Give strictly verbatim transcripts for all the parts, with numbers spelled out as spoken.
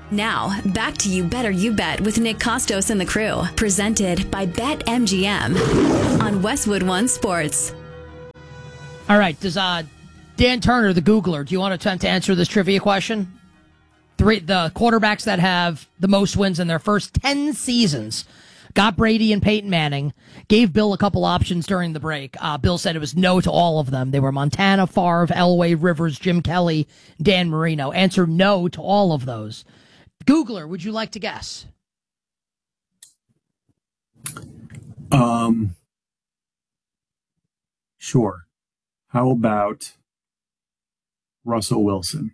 Now, back to You Better You Bet with Nick Costos and the crew, presented by BetMGM on Westwood One Sports. All right, does uh, Dan Turner, the Googler, do you want to attempt to answer this trivia question? Three, the quarterbacks that have the most wins in their first ten seasons got Brady and Peyton Manning, gave Bill a couple options during the break. Uh, Bill said it was no to all of them. They were Montana, Favre, Elway, Rivers, Jim Kelly, Dan Marino. Answer no to all of those. Googler, would you like to guess? Um, sure. How about Russell Wilson?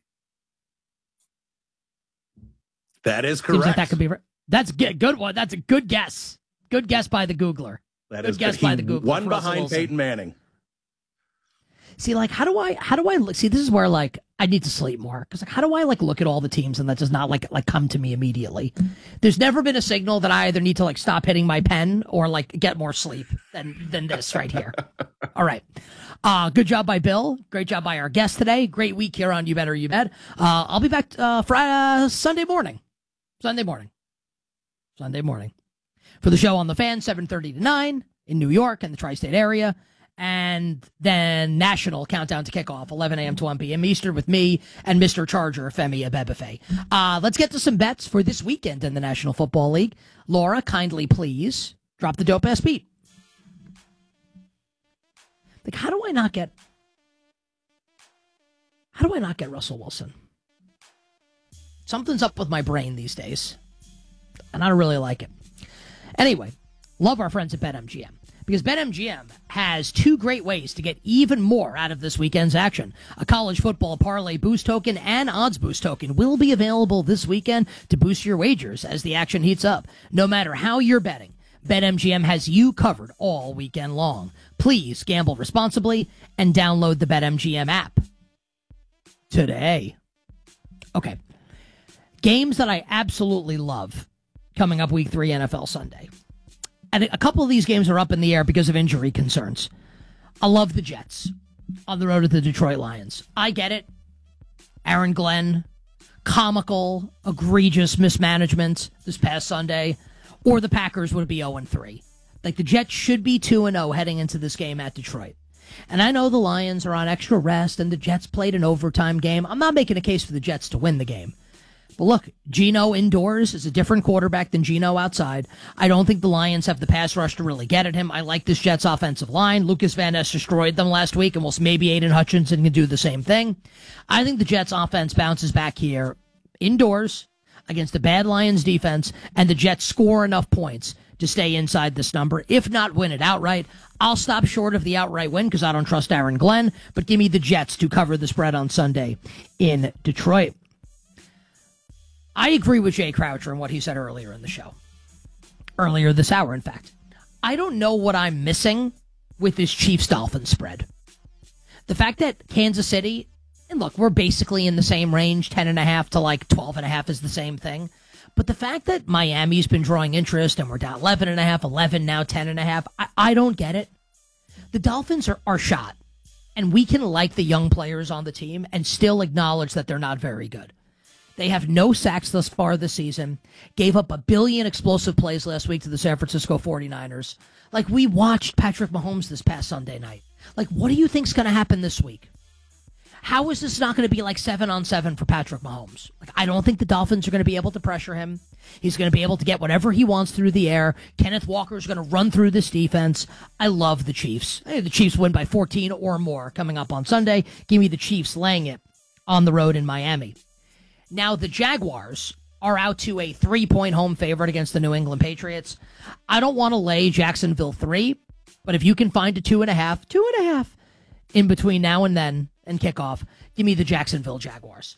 That is correct. Seems like that could be. That's good. Good one. That's a good guess. Good guess by the Googler. That good is guess good. by the Googler. One behind Peyton Manning. See, like, how do I? How do I look? See, this is where like I need to sleep more because like, how do I like look at all the teams and that does not like like come to me immediately? There's never been a signal that I either need to like stop hitting my pen or like get more sleep than than this right here. All right. Uh, good job by Bill. Great job by our guest today. Great week here on You Better You Bet. Uh, I'll be back uh, Friday, uh, Sunday morning. Sunday morning. Sunday morning. For the show on The Fan, seven thirty to nine in New York and the tri-state area. And then national countdown to kickoff, eleven a.m. to one p.m. Eastern with me and Mister Charger, Femi Abebefe. Uh, let's get to some bets for this weekend in the National Football League. Laura, kindly please drop the dope-ass beat. Like, how do I not get... How do I not get Russell Wilson? Something's up with my brain these days, and I don't really like it. Anyway, love our friends at BetMGM, because BetMGM has two great ways to get even more out of this weekend's action. A college football parlay boost token and odds boost token will be available this weekend to boost your wagers as the action heats up. No matter how you're betting, BetMGM has you covered all weekend long. Please gamble responsibly and download the BetMGM app today. Okay. Games that I absolutely love coming up week three N F L Sunday. And a couple of these games are up in the air because of injury concerns. I love the Jets on the road to the Detroit Lions. I get it. Aaron Glenn, comical, egregious mismanagement this past Sunday, or the Packers would be oh and three. Like, the Jets should be two and oh heading into this game at Detroit. And I know the Lions are on extra rest and the Jets played an overtime game. I'm not making a case for the Jets to win the game. But look, Geno indoors is a different quarterback than Geno outside. I don't think the Lions have the pass rush to really get at him. I like this Jets offensive line. Lucas Van Ness destroyed them last week, and we'll maybe Aiden Hutchinson can do the same thing. I think the Jets offense bounces back here indoors against the bad Lions defense, and the Jets score enough points to stay inside this number, if not win it outright. I'll stop short of the outright win because I don't trust Aaron Glenn, but give me the Jets to cover the spread on Sunday in Detroit. I agree with Jay Croucher and what he said earlier in the show. Earlier this hour, in fact. I don't know what I'm missing with this Chiefs-Dolphins spread. The fact that Kansas City, and look, we're basically in the same range, ten and a half to like twelve and a half is the same thing. But the fact that Miami's been drawing interest and we're down eleven and a half, eleven, now ten and a half, I, I don't get it. The Dolphins are, are shot. And we can like the young players on the team and still acknowledge that they're not very good. They have no sacks thus far this season, gave up a billion explosive plays last week to the San Francisco forty-niners. Like, we watched Patrick Mahomes this past Sunday night. Like, what do you think's going to happen this week? How is this not going to be like seven on seven for Patrick Mahomes? Like, I don't think the Dolphins are going to be able to pressure him. He's going to be able to get whatever he wants through the air. Kenneth Walker is going to run through this defense. I love the Chiefs. Hey, the Chiefs win by fourteen or more coming up on Sunday. Give me the Chiefs laying it on the road in Miami. Now, the Jaguars are out to a three-point home favorite against the New England Patriots. I don't want to lay Jacksonville three, but if you can find a two and a half, two and a half in between now and then and kickoff, give me the Jacksonville Jaguars.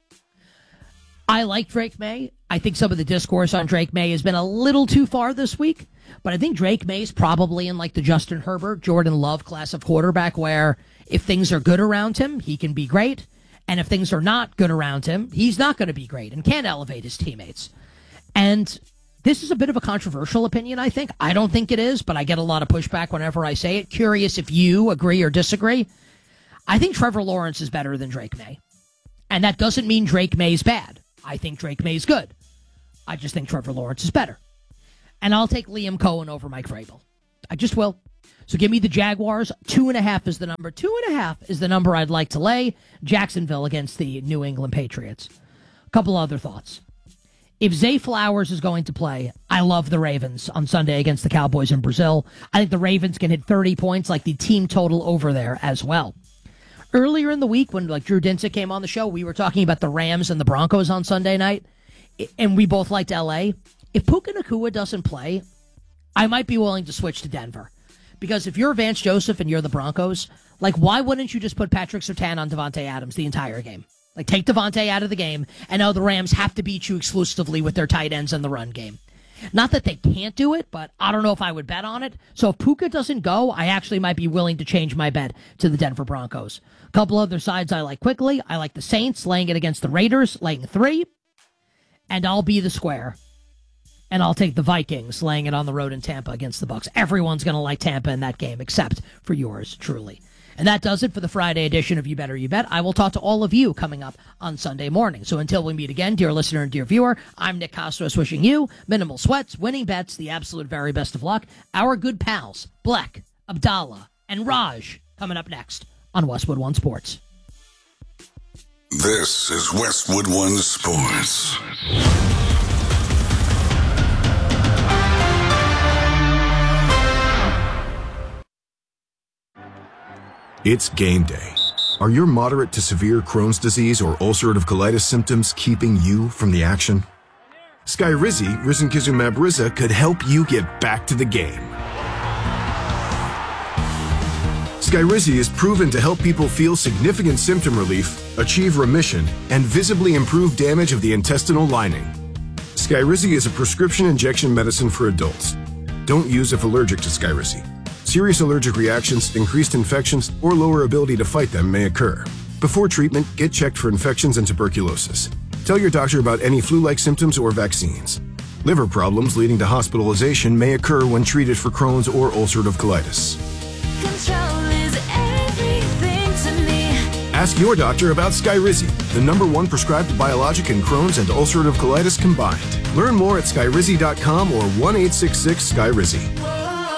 I like Drake May. I think some of the discourse on Drake May has been a little too far this week, but I think Drake May's probably in like the Justin Herbert, Jordan Love class of quarterback where if things are good around him, he can be great. And if things are not good around him, he's not going to be great and can't elevate his teammates. And this is a bit of a controversial opinion, I think. I don't think it is, but I get a lot of pushback whenever I say it. Curious if you agree or disagree. I think Trevor Lawrence is better than Drake May. And that doesn't mean Drake May's bad. I think Drake May's good. I just think Trevor Lawrence is better. And I'll take Liam Cohen over Mike Vrabel. I just will. So give me the Jaguars. Two and a half is the number. Two and a half is the number I'd like to lay. Jacksonville against the New England Patriots. A couple other thoughts. If Zay Flowers is going to play, I love the Ravens on Sunday against the Cowboys in Brazil. I think the Ravens can hit thirty points like the team total over there as well. Earlier in the week when like Drew Dinsick came on the show, we were talking about the Rams and the Broncos on Sunday night, and we both liked L A. If Puka Nacua doesn't play, I might be willing to switch to Denver. Because if you're Vance Joseph and you're the Broncos, like, why wouldn't you just put Patrick Surtain on Devontae Adams the entire game? Like, take Devontae out of the game, and now the Rams have to beat you exclusively with their tight ends in the run game. Not that they can't do it, but I don't know if I would bet on it. So if Puka doesn't go, I actually might be willing to change my bet to the Denver Broncos. A couple other sides I like quickly. I like the Saints laying it against the Raiders, laying three. And I'll be the square. And I'll take the Vikings laying it on the road in Tampa against the Bucs. Everyone's going to like Tampa in that game, except for yours truly. And that does it for the Friday edition of You Better You Bet. I will talk to all of you coming up on Sunday morning. So until we meet again, dear listener and dear viewer, I'm Nick Kostos wishing you minimal sweats, winning bets, the absolute very best of luck. Our good pals, Black, Abdallah, and Raj, coming up next on Westwood One Sports. This is Westwood One Sports. It's game day. Are your moderate to severe Crohn's disease or ulcerative colitis symptoms keeping you from the action? Skyrizi, risankizumab Riza, could help you get back to the game. Skyrizi is proven to help people feel significant symptom relief, achieve remission, and visibly improve damage of the intestinal lining. Skyrizi is a prescription injection medicine for adults. Don't use if allergic to Skyrizi. Serious allergic reactions, increased infections, or lower ability to fight them may occur. Before treatment, get checked for infections and tuberculosis. Tell your doctor about any flu-like symptoms or vaccines. Liver problems leading to hospitalization may occur when treated for Crohn's or ulcerative colitis. Control is everything to me. Ask your doctor about Skyrizi, the number one prescribed biologic in Crohn's and ulcerative colitis combined. Learn more at skyrizi dot com or one eight six six Skyrizi.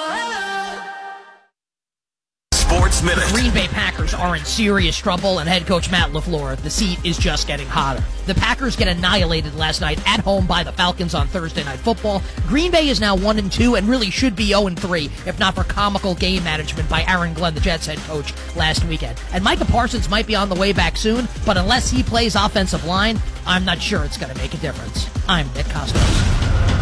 The Green Bay Packers are in serious trouble, and head coach Matt LaFleur, the seat is just getting hotter. The Packers get annihilated last night at home by the Falcons on Thursday Night Football. Green Bay is now one and two and really should be oh and three if not for comical game management by Aaron Glenn, the Jets head coach, last weekend. And Micah Parsons might be on the way back soon, but unless he plays offensive line, I'm not sure it's going to make a difference. I'm Nick Kostos.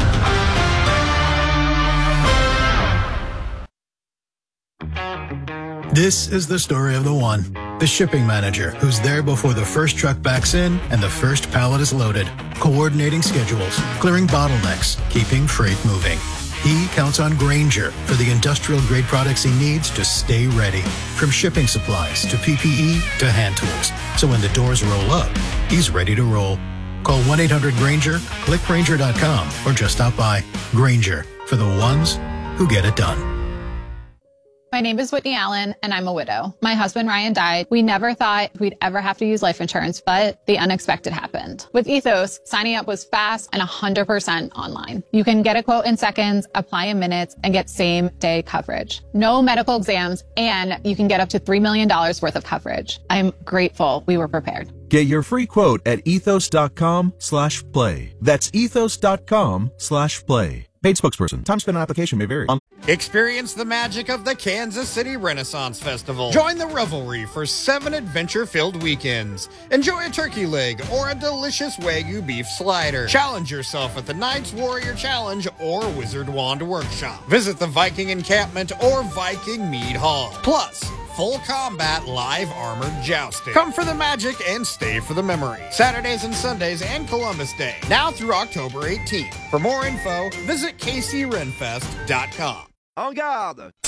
This is the story of the one, the shipping manager, who's there before the first truck backs in and the first pallet is loaded, coordinating schedules, clearing bottlenecks, keeping freight moving. He counts on Grainger for the industrial-grade products he needs to stay ready, from shipping supplies to P P E to hand tools. So when the doors roll up, he's ready to roll. Call one eight hundred Grainger, click Grainger dot com, or just stop by. Grainger, for the ones who get it done. My name is Whitney Allen, and I'm a widow. My husband, Ryan, died. We never thought we'd ever have to use life insurance, but the unexpected happened. With Ethos, signing up was fast and one hundred percent online. You can get a quote in seconds, apply in minutes, and get same-day coverage. No medical exams, and you can get up to three million dollars worth of coverage. I'm grateful we were prepared. Get your free quote at ethos dot com slash play. That's ethos dot com slash play. Paid spokesperson. Time spent on application may vary. Experience the magic of the Kansas City Renaissance Festival. Join the revelry for seven adventure-filled weekends. Enjoy a turkey leg or a delicious Wagyu beef slider. Challenge yourself at the Knights Warrior Challenge or Wizard Wand Workshop. Visit the Viking Encampment or Viking Mead Hall. Plus, full combat live armored jousting. Come for the magic and stay for the memory. Saturdays and Sundays and Columbus Day. Now through October eighteenth. For more info, visit K C Renfest dot com. En garde!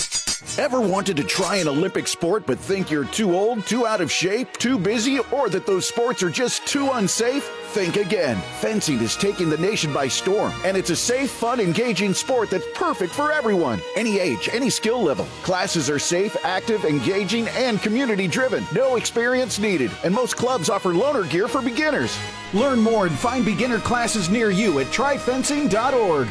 Ever wanted to try an Olympic sport but think you're too old, too out of shape, too busy, or that those sports are just too unsafe? Think again. Fencing is taking the nation by storm, and it's a safe, fun, engaging sport that's perfect for everyone. Any age, any skill level. Classes are safe, active, engaging, and community-driven. No experience needed, and most clubs offer loaner gear for beginners. Learn more and find beginner classes near you at try fencing dot org.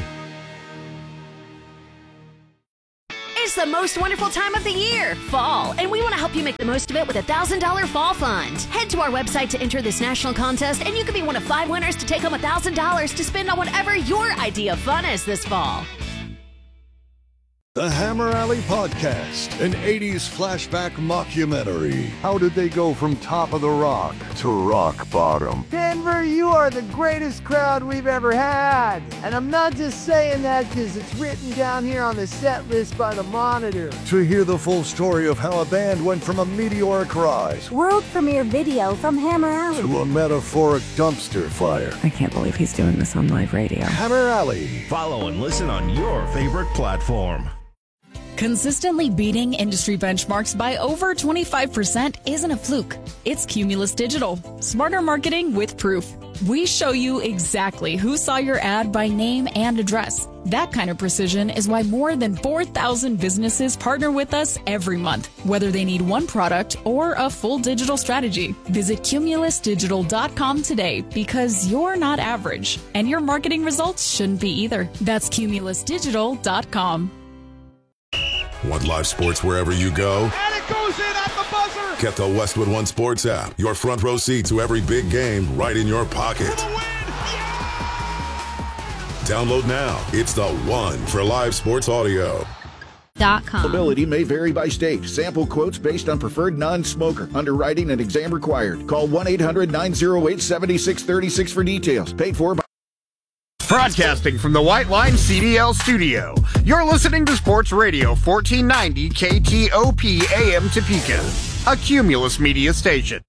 It's the most wonderful time of the year, fall, and we want to help you make the most of it with a one thousand dollars Fall Fund. Head to our website to enter this national contest, and you could be one of five winners to take home one thousand dollars to spend on whatever your idea of fun is this fall. The Hammer Alley Podcast, an eighties flashback mockumentary. How did they go from top of the rock to rock bottom? Denver, you are the greatest crowd we've ever had. And I'm not just saying that because it's written down here on the set list by the Monitor. To hear the full story of how a band went from a meteoric rise world premiere video from Hammer Alley to a metaphoric dumpster fire. I can't believe he's doing this on live radio. Hammer Alley. Follow and listen on your favorite platform. Consistently beating industry benchmarks by over twenty-five percent isn't a fluke. It's Cumulus Digital. Smarter marketing with proof. We show you exactly who saw your ad by name and address. That kind of precision is why more than four thousand businesses partner with us every month, whether they need one product or a full digital strategy. Visit cumulus digital dot com today because you're not average, and your marketing results shouldn't be either. That's cumulus digital dot com. Want live sports wherever you go? And it goes in at the buzzer! Get the Westwood One Sports app. Your front row seat to every big game right in your pocket. Yeah! Download now. It's the one for live sports audio. Availability may vary by state. Sample quotes based on preferred non-smoker. Underwriting and exam required. Call one eight hundred nine oh eight seven six three six for details. Paid for by... Broadcasting from the White Line C D L studio, you're listening to Sports Radio fourteen ninety K T O P A M Topeka, a Cumulus media station.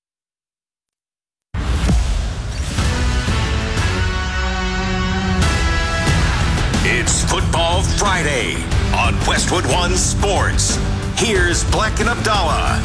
It's Football Friday on Westwood One Sports. Here's Black and Abdallah.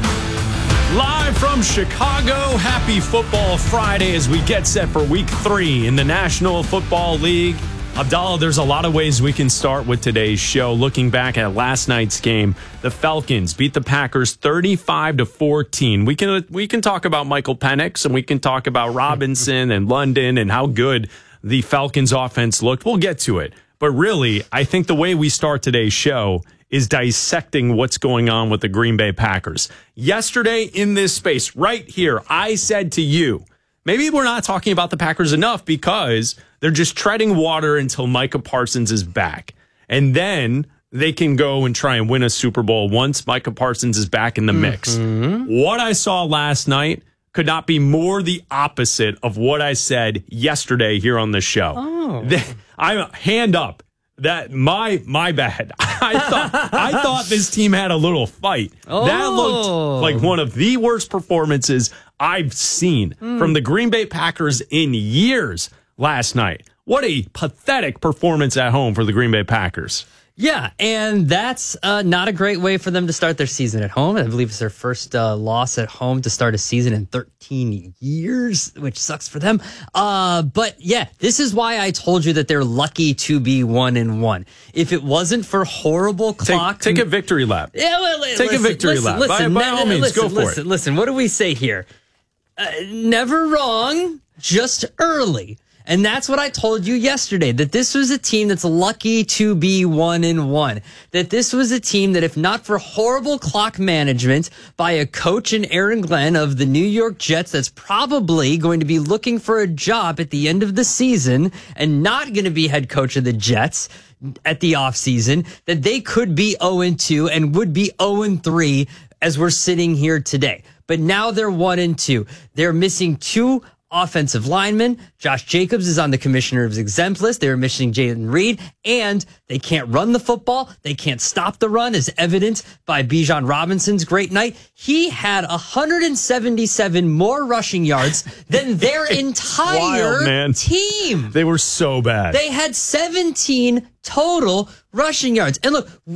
Live from Chicago, happy Football Friday as we get set for week three in the National Football League. Abdallah, there's a lot of ways we can start with today's show. Looking back at last night's game, the Falcons beat the Packers thirty-five to fourteen. We can we can talk about Michael Penix and we can talk about Robinson and London and how good the Falcons offense looked. We'll get to it. But really, I think the way we start today's show is dissecting what's going on with the Green Bay Packers. Yesterday in this space, right here, I said to you, maybe we're not talking about the Packers enough because they're just treading water until Micah Parsons is back. And then they can go and try and win a Super Bowl once Micah Parsons is back in the mix. Mm-hmm. What I saw last night could not be more the opposite of what I said yesterday here on the show. Oh. I'm hand up. That my my bad. I thought I thought this team had a little fight. Oh. That looked like one of the worst performances I've seen mm. from the Green Bay Packers in years last night. What a pathetic performance at home for the Green Bay Packers. Yeah, and that's uh, not a great way for them to start their season at home. I believe it's their first uh, loss at home to start a season in thirteen years, which sucks for them. Uh, but yeah, this is why I told you that they're lucky to be one and one. If it wasn't for horrible clock, take, take a victory lap. Yeah, well, take listen, a victory listen, lap. Listen, by, by all means, listen, go for listen, it. Listen, what do we say here? Uh, never wrong, just early. And that's what I told you yesterday, that this was a team that's lucky to be one and one. That this was a team that if not for horrible clock management by a coach in Aaron Glenn of the New York Jets that's probably going to be looking for a job at the end of the season and not going to be head coach of the Jets at the offseason, that they could be oh and two and would be oh and three as we're sitting here today. But now they're one and two. They're missing two offensive linemen. Josh Jacobs is on the commissioner's exempt list. They were missing Jayden Reed, and they can't run the football. They can't stop the run, as evidenced by Bijan Robinson's great night. He had one hundred seventy-seven more rushing yards than their entire Wild, man. team. They were so bad. They had seventeen total rushing yards. And look,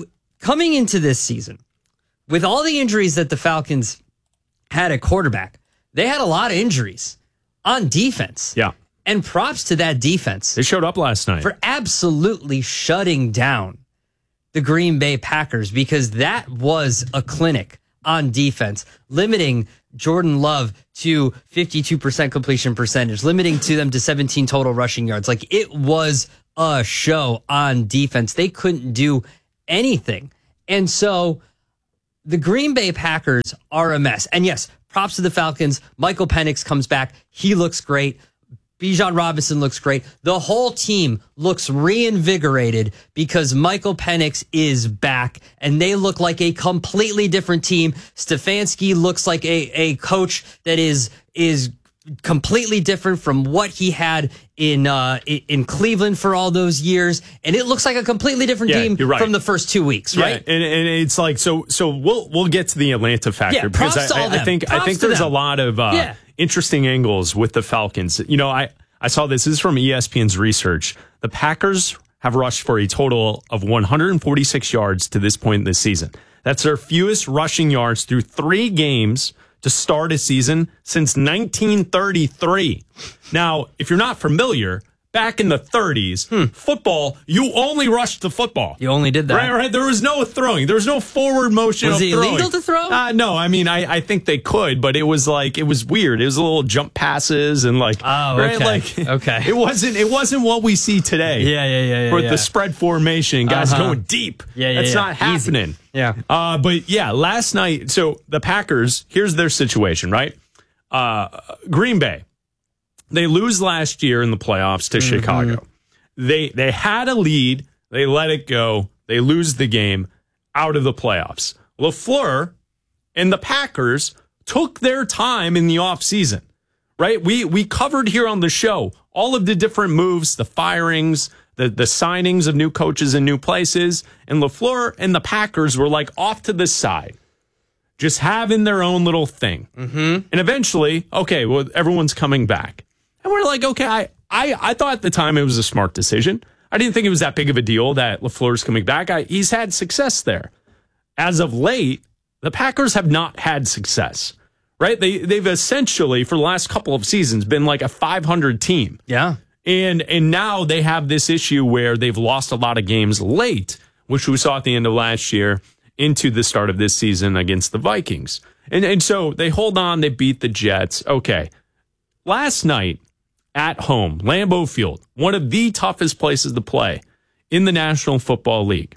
coming into this season, with all the injuries that the Falcons had at quarterback, they had a lot of injuries on defense. Yeah. And props to that defense. They showed up last night. For absolutely shutting down the Green Bay Packers, because that was a clinic on defense, limiting Jordan Love to fifty-two percent completion percentage, limiting to them to seventeen total rushing yards. Like, it was a show on defense. They couldn't do anything. And so the Green Bay Packers are a mess. And yes, props to the Falcons. Michael Penix comes back. He looks great. Bijan Robinson looks great. The whole team looks reinvigorated because Michael Penix is back, and they look like a completely different team. Stefanski looks like a, a coach that is is completely different from what he had in uh, in Cleveland for all those years, and it looks like a completely different Yeah, team you're right. from the first two weeks, Yeah, right? and, and it's like so. So we'll we'll get to the Atlanta factor Yeah, because props to I, all I, I them. think I Props think to there's them. a lot of uh, Yeah. interesting angles with the Falcons. You know, I I saw this. This is from E S P N's research. The Packers have rushed for a total of one hundred forty-six yards to this point in this season. That's their fewest rushing yards through three games to start a season since nineteen thirty-three. Now, if you're not familiar, back in the thirties, football, you only rushed the football. You only did that. Right, right. There was no throwing. There was no forward motion Was of it throwing. illegal to throw? Uh, no, I mean, I, I think they could, but it was like, it was weird. It was a little jump passes and like, Oh, right, okay. like, Okay. It wasn't, it wasn't what we see today. Yeah, yeah, yeah, yeah, With yeah. the spread formation, guys Uh-huh. going deep. Yeah, yeah, That's yeah. not Easy. happening. Yeah. Uh, but yeah, last night, so the Packers, here's their situation, right? Uh, Green Bay, they lose last year in the playoffs to Mm-hmm. Chicago. They they had a lead, they let it go, they lose the game, out of the playoffs. LaFleur and the Packers took their time in the offseason, right? We we covered here on the show all of the different moves, the firings, the, the signings of new coaches in new places, and LaFleur and the Packers were like off to the side, just having their own little thing. Mm-hmm. And eventually, okay, well, everyone's coming back. And we're like, okay, I, I, I thought at the time it was a smart decision. I didn't think it was that big of a deal that LaFleur's coming back. I, he's had success there. As of late, the Packers have not had success, right? They, they've essentially, for the last couple of seasons, been like a five hundred team. Yeah. And and now they have this issue where they've lost a lot of games late, which we saw at the end of last year into the start of this season against the Vikings. And and so they hold on, they beat the Jets. Okay. Last night at home, Lambeau Field, one of the toughest places to play in the National Football League.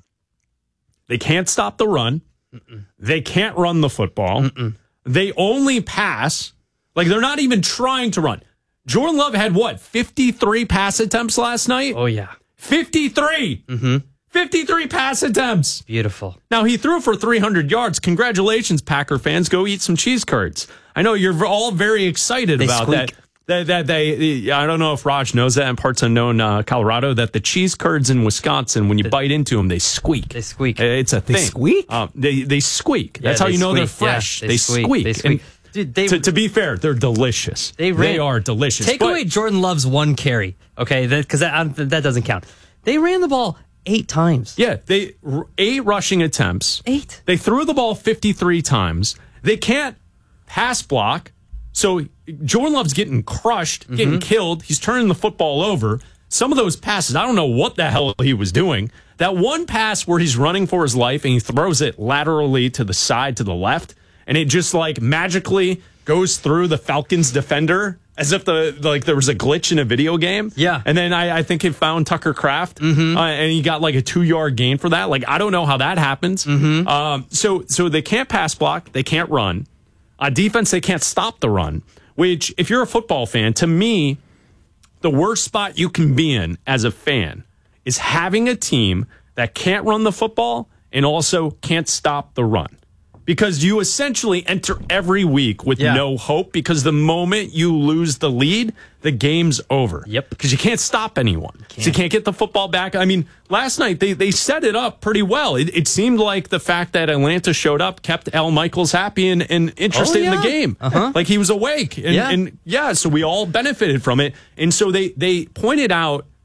They can't stop the run. Mm-mm. They can't run the football. Mm-mm. They only pass. Like, they're not even trying to run. Jordan Love had what, fifty-three pass attempts last night? Oh, yeah. fifty-three. Mm-hmm. fifty-three pass attempts. Beautiful. Now, he threw for three hundred yards. Congratulations, Packer fans. Go eat some cheese curds. I know you're all very excited They about squeak. that. That, that they, I don't know if Raj knows that in parts unknown uh, Colorado, that the cheese curds in Wisconsin, when you bite into them, they squeak. They squeak. It's a thing. They squeak? Um, they they squeak. Yeah, That's how they you know they're squeak. Yeah, fresh. they they, squeak. squeak. They squeak. And Dude, they- to, to be fair, they're delicious. They, ran, are delicious. Take But- away Jordan Love's one carry, okay? Because that, that, that doesn't count. They ran the ball eight times. Yeah, they eight rushing attempts. Eight. They threw the ball fifty-three times. They can't pass block. So Jordan Love's getting crushed, getting Mm-hmm. killed. He's turning the football over. Some of those passes, I don't know what the hell he was doing. That one pass where he's running for his life and he throws it laterally to the side to the left, and it just like magically goes through the Falcons defender as if the like there was a glitch in a video game. Yeah. And then I, I think it found Tucker Kraft, mm-hmm. uh, and he got like a two yard gain for that. Like, I don't know how that happens. Mm-hmm. Um, so so they can't pass block, they can't run. On defense, they can't stop the run, which, if you're a football fan, to me, the worst spot you can be in as a fan is having a team that can't run the football and also can't stop the run. Because you essentially enter every week with Yeah. no hope, because the moment you lose the lead, the game's over. Yep. Because you can't stop anyone. So you can't get the football back. I mean, last night they, they set it up pretty well. It, it seemed like the fact that Atlanta showed up kept Al Michaels happy and, and interested Oh, yeah. in the game. Uh-huh. Like, he was awake. And Yeah. and yeah, so we all benefited from it. And so they, they pointed out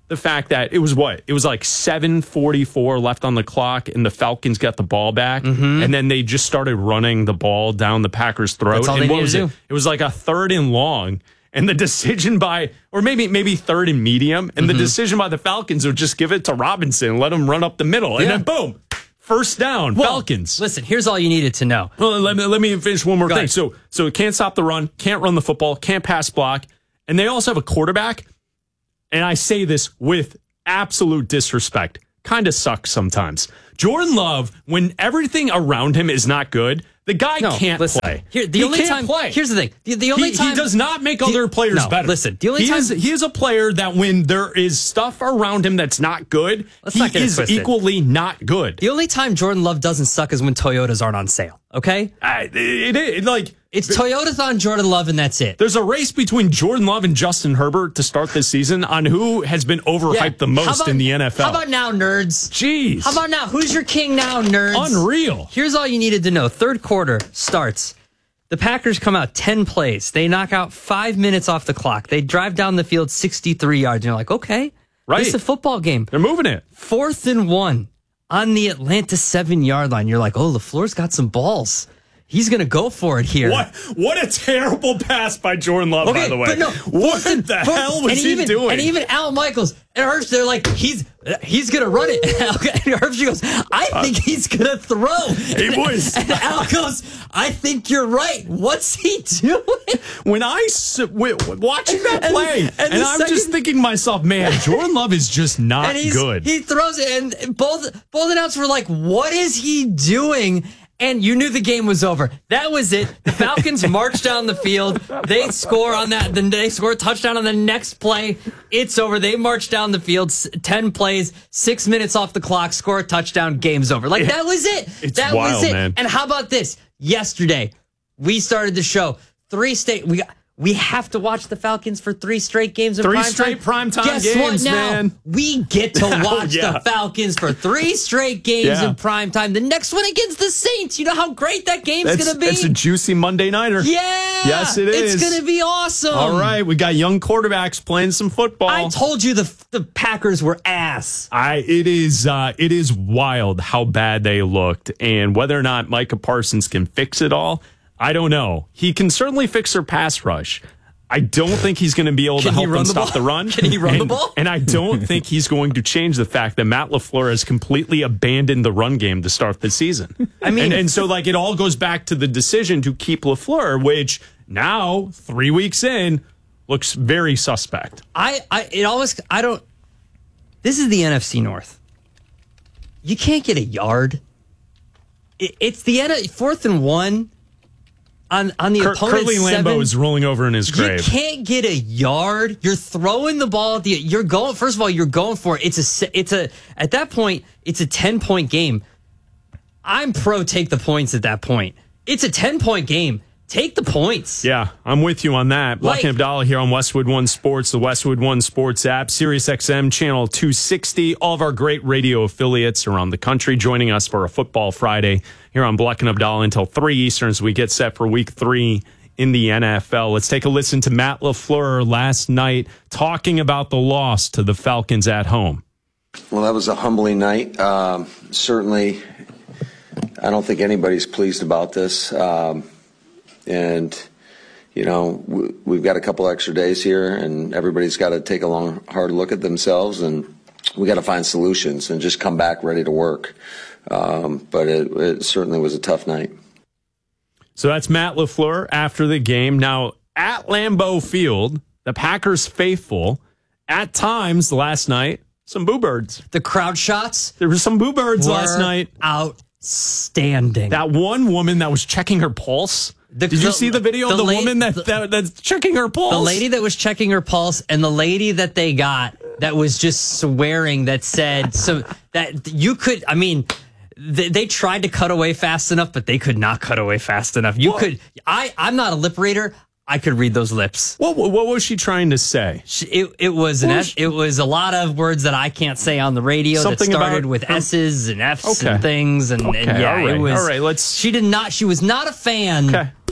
the fact that it was what? It was like seven forty-four left on the clock, and the Falcons got the ball back, Mhm. and then they just started running the ball down the Packers' throat. That's all and they what needed was to it? do. It was like a third and long, and the decision by, or maybe maybe third and medium, and the Mhm. decision by the Falcons would just give it to Robinson and let him run up the middle, and Yeah. then boom, first down, Well, Falcons. Listen, here's all you needed to know. Well, let me let me finish one more Go thing. ahead. So so it can't stop the run, can't run the football, can't pass block, and they also have a quarterback. And I say this with absolute disrespect. Kind of sucks sometimes. Jordan Love, when everything around him is not good, the guy No, can't listen, play. Here, the he only can't time. play. Here's the thing. The, the only he, time he does not make the- other players no, better. Listen, the only he time is he is a player that when there is stuff around him that's not good, Let's he not get it is is twisted. equally not good. The only time Jordan Love doesn't suck is when Toyotas aren't on sale. Okay, I, it, it like it's Toyotas on Jordan Love, and that's it. There's a race between Jordan Love and Justin Herbert to start this season on who has been overhyped Yeah. the How most about- in the N F L. How about now, nerds? Jeez. How about now? Who's your king now, nerds? Unreal. Here's all you needed to know. Third quarter starts. The Packers come out ten plays. They knock out five minutes off the clock. They drive down the field sixty-three yards. And you're like, okay, Right. this is a football game. They're moving it. Fourth and one on the Atlanta seven-yard line. You're like, oh, LaFleur's got some balls. He's going to go for it here. What what a terrible pass by Jordan Love, by the way. But no, what fourth and- the fourth- hell was and he even, doing? And even Al Michaels and Herbst, they're like, he's he's gonna run it. And Herbst goes, I think he's gonna throw. He and, was. And Al goes, I think you're right. What's he doing? When I s- w- watching that And- play, and and, the I'm second- just thinking to myself, man, Jordan Love is just not and he's, good. He throws it, and both both announcers were like, "What is he doing?" And you knew the game was over. That was it. The Falcons march down the field. They score on that. Then they score a touchdown on the next play. It's over. They march down the field. s- Ten plays, six minutes off the clock. Score a touchdown. Game's over. Like that was it. It's that wild, was it. man. And how about this? Yesterday, we started the show. Three state. We got. We have to watch the Falcons for three straight games in Three prime straight time. primetime Guess games, what now? man. We get to Oh, watch yeah. the Falcons for three straight games Yeah. in prime time. The next one against the Saints. You know how great that game's That's, going to be? that's a juicy Monday nighter. Yeah. Yes, it is. It's going to be awesome. All right, we got young quarterbacks playing some football. I told you the the Packers were ass. I it is uh, it is wild how bad they looked, and whether or not Micah Parsons can fix it all, I don't know. He can certainly fix their pass rush. I don't think he's going to be able Can to he help run them the stop ball? the run. Can he run and, the ball? And I don't think he's going to change the fact that Matt LaFleur has completely abandoned the run game to start the season. I mean- and, and so like it all goes back to the decision to keep LaFleur, which now three weeks in looks very suspect. I, I it always I don't This is the N F C North. You can't get a yard. It, it's the N- fourth and one on on the Cur- opponent's Curly Lambeau seven. is rolling over in his You grave. can't get a yard. You're throwing the ball. At the, you're going. First of all, you're going for it. It's a. se- It's a. At that point, it's a ten point game. I'm pro take the points at that point. It's a ten point game. Take the points. Yeah, I'm with you on that. Black Like- and Abdallah here on Westwood One Sports, the Westwood One Sports app, Sirius X M channel two sixty. All of our great radio affiliates around the country joining us for a Football Friday here on Black and Abdallah until three Eastern as we get set for week three in the N F L. Let's take a listen to Matt LaFleur last night talking about the loss to the Falcons at home. Well, that was a humbling night. Um, certainly, I don't think anybody's pleased about this. Um, and, you know, we, we've got a couple extra days here, and everybody's got to take a long, hard look at themselves, and we got to find solutions and just come back ready to work. Um, but it, it certainly was a tough night. So that's Matt LaFleur after the game. Now, at Lambeau Field, the Packers faithful, at times last night, some boo birds. The crowd shots. There were some boo birds were last night. Outstanding. That one woman that was checking her pulse. The- Did you the- see the video of the the la- woman that, the- that that's checking her pulse? The lady that was checking her pulse and the lady that they got that was just swearing that said so that you could, I mean, they, they tried to cut away fast enough, but they could not cut away fast enough. You Well- could, I, I'm not a lip reader. I could read those lips. What what was she trying to say? She, it it was an What S, was- it was a lot of words that I can't say on the radio Something that started about with her- S's and F's Okay. and things and, and Okay, yeah, all right, it was. all right, let's- She did not. She was not a fan Okay,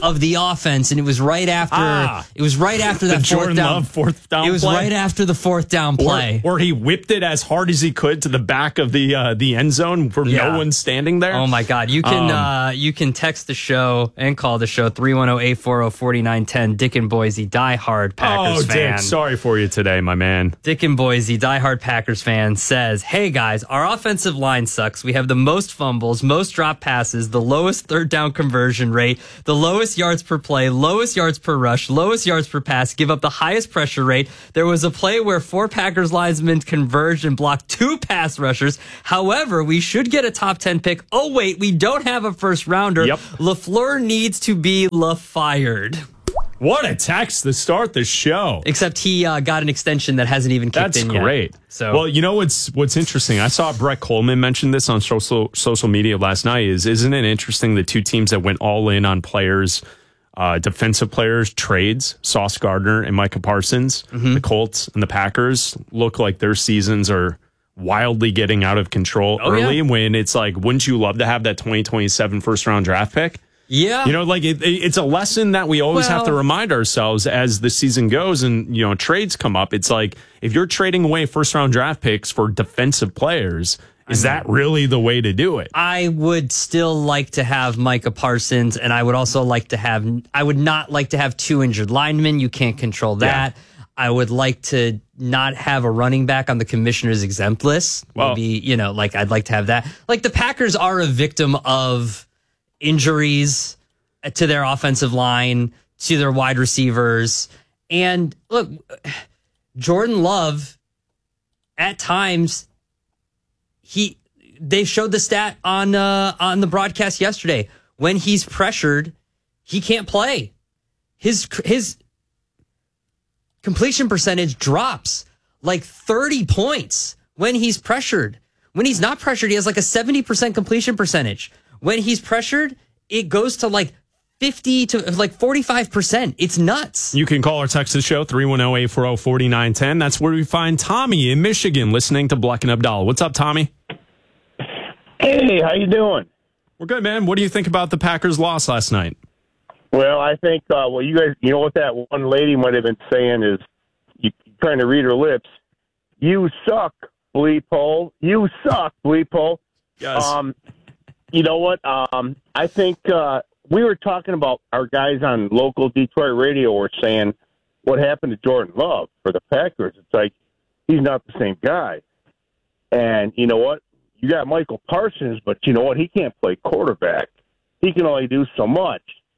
of the offense, and it was right after Ah. it was right after that The fourth Jordan down. Love fourth down It was play? right after the fourth down play. Or, or he whipped it as hard as he could to the back of the uh, the end zone where Yeah. no one's standing there. Oh my God! You can Um, uh, you can text the show and call the show three one zero, eight four zero, four nine one zero. Dick and Boise, diehard Packers oh, fan. Dick, sorry for you today, my man. Dick and Boise, diehard Packers fan, says, "Hey guys, our offensive line sucks. We have the most fumbles, most drop passes, the lowest third down conversion rate, the lowest yards per play, lowest yards per rush, lowest yards per pass, give up the highest pressure rate. There was a play where four Packers linemen converged and blocked two pass rushers. However, we should get a top ten pick. Oh wait, we don't have a first rounder. Yep. LaFleur needs to be LaFired." What a text to start the show. Except he uh, got an extension that hasn't even kicked That's in yet. great. So, well, you know what's what's interesting? I saw Brett Coleman mention this on social social media last night. Is isn't it interesting the two teams that went all in on players, uh, defensive players trades, Sauce Gardner and Micah Parsons, Mm-hmm. the Colts and the Packers look like their seasons are wildly getting out of control Oh, early. yeah. When it's like, wouldn't you love to have that twenty twenty-seven first round draft pick? yeah. You know, like it, it- it's a lesson that we always have to Well- remind ourselves as the season goes and, you know, trades come up. It's like, if you're trading away first round draft picks for defensive players, is that really the way to do it? I would still like to have Micah Parsons, and I would also like to have, I would not like to have two injured linemen. You can't control that. I would like to not have a running back on the commissioner's exempt list. Well- Maybe, you know, like I'd like to have that. Like the Packers are a victim of injuries to their offensive line, to their wide receivers. And look, Jordan Love, at times, he they showed the stat on uh, on the broadcast yesterday. When he's pressured, he can't play. His his completion percentage drops like thirty points when he's pressured. When he's not pressured, he has like a seventy percent completion percentage. When he's pressured, it goes to like fifty to like forty-five percent. It's nuts. You can call or text the show, three one zero, eight four zero, four nine one zero. That's where we find Tommy in Michigan listening to Black and Abdallah. What's up, Tommy? Hey, how you doing? We're good, man. What do you think about the Packers' loss last night? Well, I think, uh, well, you guys, you know what that one lady might have been saying is, you trying to read her lips, you suck, bleep hole. You suck, bleep hole. Yes. Um, you know what? Um, I think uh, we were talking about our guys on local Detroit radio were saying what happened to Jordan Love for the Packers. It's like, he's not the same guy. And you know what? You got Michael Parsons, but you know what? He can't play quarterback. He can only do so much.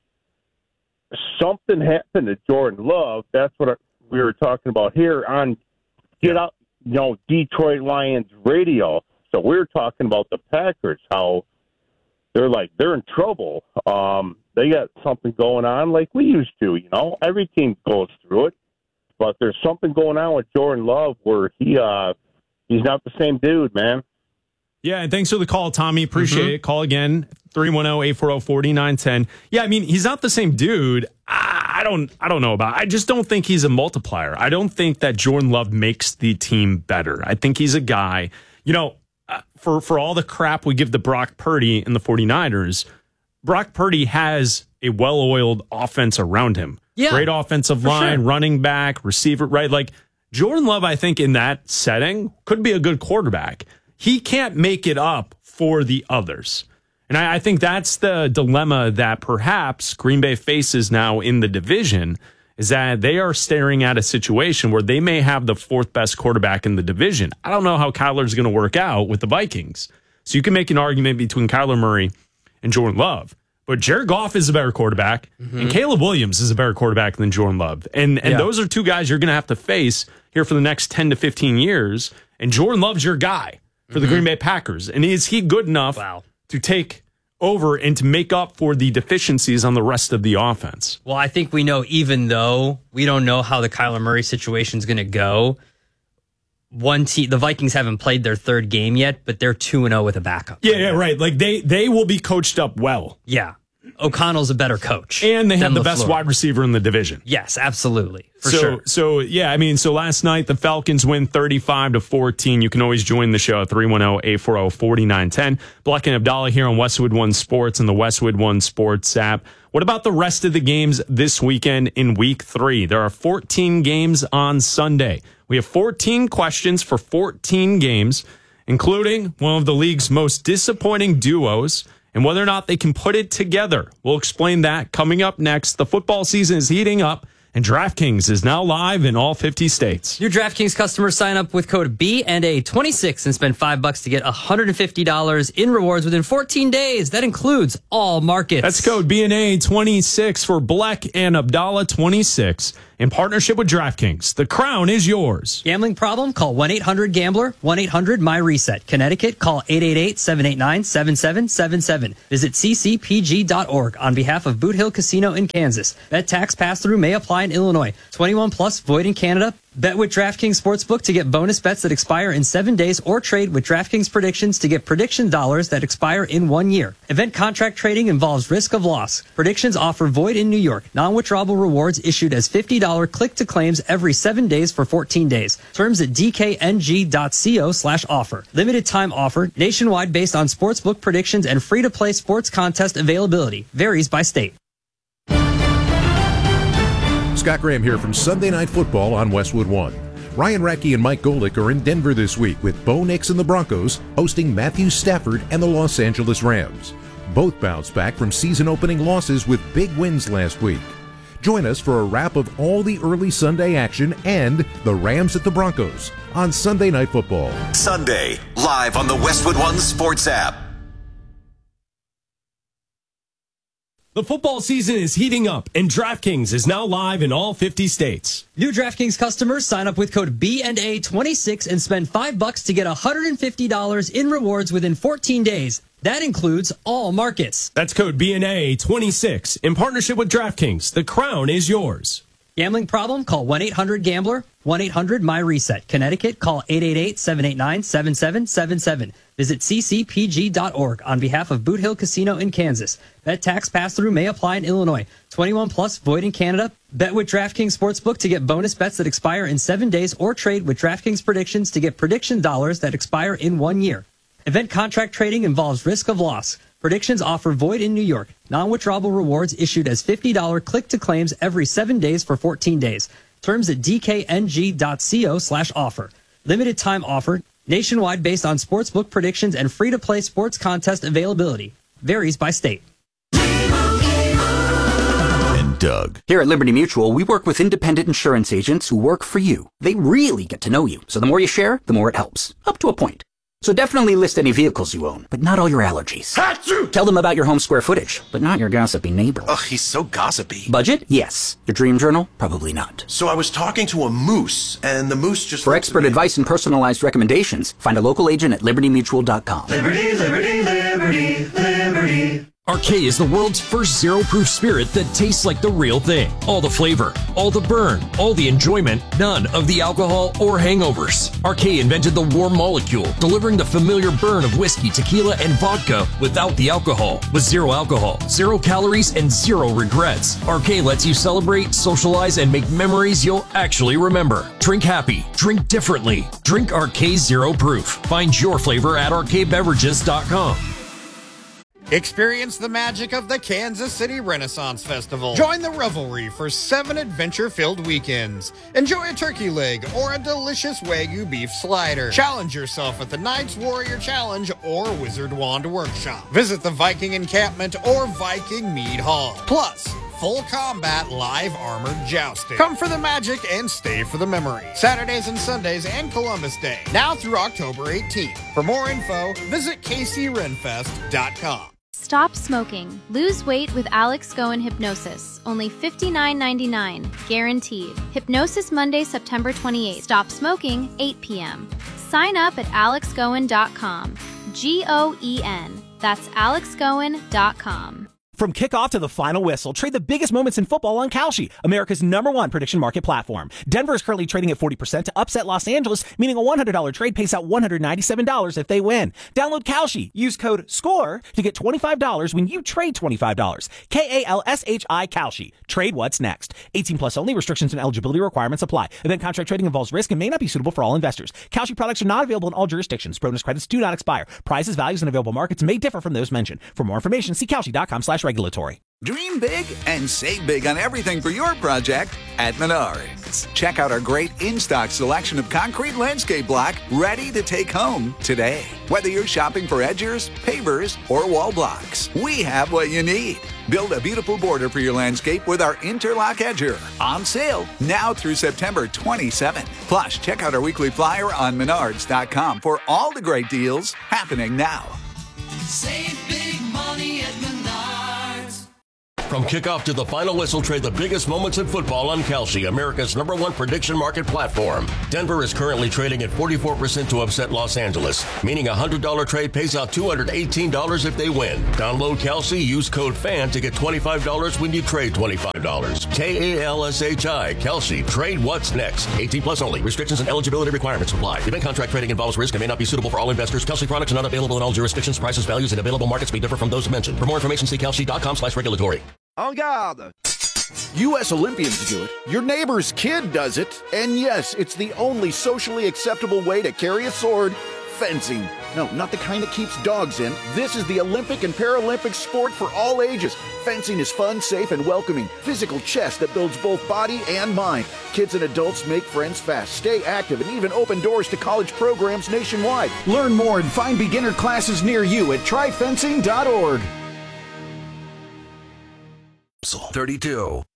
Something happened to Jordan Love. That's what we were talking about here on Get Out, you know, Detroit Lions radio. So we were talking about the Packers, how they're like, they're in trouble. Um, they got something going on like we used to, you know. Every team goes through it. But there's something going on with Jordan Love where he uh, he's not the same dude, man. Yeah, and thanks for the call, Tommy. Appreciate Mm-hmm. it. Call again, three one zero, eight four zero, four nine one zero. Yeah, I mean, he's not the same dude. I I don't I don't know about. I just don't think he's a multiplier. I don't think that Jordan Love makes the team better. I think he's a guy, you know, uh, for, for all the crap we give to Brock Purdy and the 49ers, Brock Purdy has a well-oiled offense around him. Yeah, Great offensive for line, sure. running back, receiver, right? Like, Jordan Love, I think, in that setting, could be a good quarterback. He can't make it up for the others. And I, I think that's the dilemma that perhaps Green Bay faces now in the division, is that they are staring at a situation where they may have the fourth best quarterback in the division. I don't know how Kyler's going to work out with the Vikings. So you can make an argument between Kyler Murray and Jordan Love. But Jared Goff is a better quarterback, Mm-hmm. and Caleb Williams is a better quarterback than Jordan Love. And and Yeah. those are two guys you're going to have to face here for the next ten to fifteen years. And Jordan Love's your guy for the Mhm. Green Bay Packers. And is he good enough Wow. to take over and to make up for the deficiencies on the rest of the offense? Well, I think we know, even though we don't know how the Kyler Murray situation is going to go, one team, the Vikings haven't played their third game yet, but they're two and oh with a backup. Yeah, yeah, right. Like they they will be coached up well. Yeah. O'Connell's a better coach. And they have than the best LaFleur. wide receiver in the division. Yes, absolutely. For so, sure. So, yeah, I mean, so last night the Falcons win thirty-five to fourteen. You can always join the show at three one zero, eight four zero, four nine one zero. Black and Abdallah here on Westwood One Sports and the Westwood One Sports app. What about the rest of the games this weekend in week three? There are fourteen games on Sunday. We have fourteen questions for fourteen games, including one of the league's most disappointing duos and whether or not they can put it together. We'll explain that coming up next. The football season is heating up, and DraftKings is now live in all fifty states. New DraftKings customers sign up with code B and A twenty-six and spend five bucks to get one hundred fifty dollars in rewards within fourteen days. That includes all markets. That's code B and A twenty-six for Black and Abdallah twenty-six. In partnership with DraftKings, the crown is yours. Gambling problem? Call one eight hundred gambler, one eight hundred my reset. Connecticut, call eight eight eight, seven eight nine, seven seven seven seven. Visit c c p g dot org on behalf of Boot Hill Casino in Kansas. Bet tax pass-through may apply in Illinois. twenty-one plus, void in Canada. Bet with DraftKings Sportsbook to get bonus bets that expire in seven days or trade with DraftKings Predictions to get prediction dollars that expire in one year. Event contract trading involves risk of loss. Predictions offer void in New York. Non-withdrawable rewards issued as fifty dollars click-to-claims every seven days for fourteen days. Terms at d k n g dot co slash offer. Limited time offer. Nationwide based on Sportsbook predictions and free-to-play sports contest availability. Varies by state. Scott Graham here from Sunday Night Football on Westwood One. Ryan Radke and Mike Golick are in Denver this week with Bo Nix and the Broncos hosting Matthew Stafford and the Los Angeles Rams. Both bounced back from season-opening losses with big wins last week. Join us for a wrap of all the early Sunday action and the Rams at the Broncos on Sunday Night Football. Sunday, live on the Westwood One Sports app. The football season is heating up, and DraftKings is now live in all fifty states. New DraftKings customers sign up with code B and A twenty-six and spend five bucks to get one hundred fifty dollars in rewards within fourteen days. That includes all markets. That's code B N A twenty-six. In partnership with DraftKings, the crown is yours. Gambling problem? Call one eight hundred gambler, one eight hundred my reset. Connecticut, call eight eight eight, seven eight nine, seven seven seven seven. Visit c c p g dot org on behalf of Boot Hill Casino in Kansas. Bet tax pass-through may apply in Illinois. twenty-one plus, void in Canada. Bet with DraftKings Sportsbook to get bonus bets that expire in seven days or trade with DraftKings Predictions to get prediction dollars that expire in one year. Event contract trading involves risk of loss. Predictions offer void in New York. Non-withdrawable rewards issued as fifty dollars click-to-claims every seven days for fourteen days. Terms at d k n g dot co slash offer. Limited time offer. Nationwide based on sportsbook predictions and free-to-play sports contest availability. Varies by state. And Doug. Here at Liberty Mutual, we work with independent insurance agents who work for you. They really get to know you, so the more you share, the more it helps. Up to a point. So definitely list any vehicles you own, but not all your allergies. Achoo! Tell them about your home square footage, but not your gossipy neighbor. Ugh, he's so gossipy. Budget? Yes. Your dream journal? Probably not. So I was talking to a moose, and the moose just... For expert advice and personalized recommendations, find a local agent at liberty mutual dot com. Liberty, liberty, liberty, liberty. Arcade is the world's first zero-proof spirit that tastes like the real thing. All the flavor, all the burn, all the enjoyment, none of the alcohol or hangovers. Arcade invented the warm molecule, delivering the familiar burn of whiskey, tequila, and vodka without the alcohol. With zero alcohol, zero calories, and zero regrets. Arcade lets you celebrate, socialize, and make memories you'll actually remember. Drink happy. Drink differently. Drink Arcade Zero Proof. Find your flavor at arcade beverages dot com. Experience the magic of the Kansas City Renaissance Festival. Join the revelry for seven adventure-filled weekends. Enjoy a turkey leg or a delicious Wagyu beef slider. Challenge yourself at the Knights Warrior Challenge or Wizard Wand Workshop. Visit the Viking Encampment or Viking Mead Hall. Plus, full combat live armored jousting. Come for the magic and stay for the memory. Saturdays and Sundays and Columbus Day. Now through October eighteenth. For more info, visit k c renfest dot com. Stop smoking. Lose weight with Alex Goen Hypnosis. Only fifty-nine ninety-nine. Guaranteed. Hypnosis Monday, September twenty-eighth. Stop smoking, eight p.m. Sign up at alex goen dot com. G O E N. That's alex goen dot com. From kickoff to the final whistle, trade the biggest moments in football on Kalshi, America's number one prediction market platform. Denver is currently trading at forty percent to upset Los Angeles, meaning a one hundred dollars trade pays out one hundred ninety-seven dollars if they win. Download Kalshi. Use code SCORE to get twenty-five dollars when you trade twenty-five dollars. K A L S H I Kalshi. Trade what's next. eighteen plus only. Restrictions and eligibility requirements apply. Event contract trading involves risk and may not be suitable for all investors. Kalshi products are not available in all jurisdictions. Bonus credits do not expire. Prices, values, and available markets may differ from those mentioned. For more information, see kalshi dot com slash regulatory. Dream big and save big on everything for your project at Menards. Check out our great in-stock selection of concrete landscape block ready to take home today. Whether you're shopping for edgers, pavers, or wall blocks, we have what you need. Build a beautiful border for your landscape with our Interlock Edger. On sale now through September twenty-seventh. Plus, check out our weekly flyer on menards dot com for all the great deals happening now. Save big money at Menards. From kickoff to the final whistle, trade the biggest moments in football on Kalshi, America's number one prediction market platform. Denver is currently trading at forty-four percent to upset Los Angeles, meaning a one hundred dollars trade pays out two hundred eighteen dollars if they win. Download Kalshi, use code FAN to get twenty-five dollars when you trade twenty-five dollars. K A L S H I, Kalshi. Trade what's next. eighteen plus only. Restrictions and eligibility requirements apply. Event contract trading involves risk and may not be suitable for all investors. Kalshi products are not available in all jurisdictions. Prices, values, and available markets may differ from those mentioned. For more information, see kalshi dot com slash regulatory. En garde! U S Olympians do it. Your neighbor's kid does it. And yes, it's the only socially acceptable way to carry a sword. Fencing. No, not the kind that keeps dogs in. This is the Olympic and Paralympic sport for all ages. Fencing is fun, safe, and welcoming. Physical chess that builds both body and mind. Kids and adults make friends fast, stay active, and even open doors to college programs nationwide. Learn more and find beginner classes near you at try fencing dot org. thirty-two.